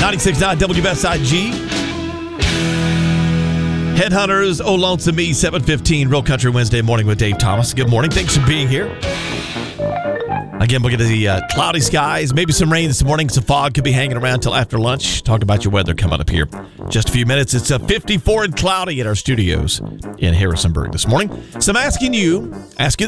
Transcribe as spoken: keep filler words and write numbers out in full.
ninety-six point nine W S I G. Headhunters, Oh Lonesome Me, seven fifteen, Real Country Wednesday morning with Dave Thomas. Good morning. Thanks for being here. Again, we'll get to the uh, cloudy skies, maybe some rain this morning. Some fog could be hanging around till after lunch. Talk about your weather coming up here. Just a few minutes. It's a fifty-four and cloudy at our studios in Harrisonburg this morning. So I'm asking you, asking